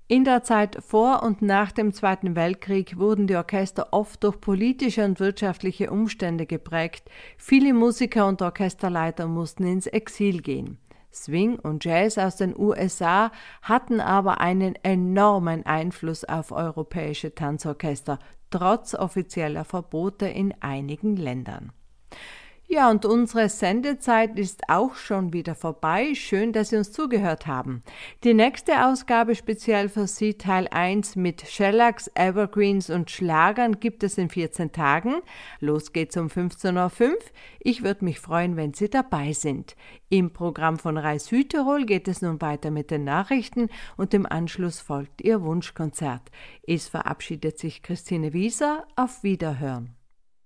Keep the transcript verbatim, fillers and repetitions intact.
In der Zeit vor und nach dem Zweiten Weltkrieg wurden die Orchester oft durch politische und wirtschaftliche Umstände geprägt. Viele Musiker und Orchesterleiter mussten ins Exil gehen. Swing und Jazz aus den U S A hatten aber einen enormen Einfluss auf europäische Tanzorchester, trotz offizieller Verbote in einigen Ländern. Ja, und unsere Sendezeit ist auch schon wieder vorbei. Schön, dass Sie uns zugehört haben. Die nächste Ausgabe speziell für Sie, Teil eins mit Shellacks, Evergreens und Schlagern, gibt es in vierzehn Tagen. Los geht's um fünfzehn Uhr fünf. Ich würde mich freuen, wenn Sie dabei sind. Im Programm von Rai Südtirol geht es nun weiter mit den Nachrichten und im Anschluss folgt Ihr Wunschkonzert. Es verabschiedet sich Christine Wieser. Auf Wiederhören.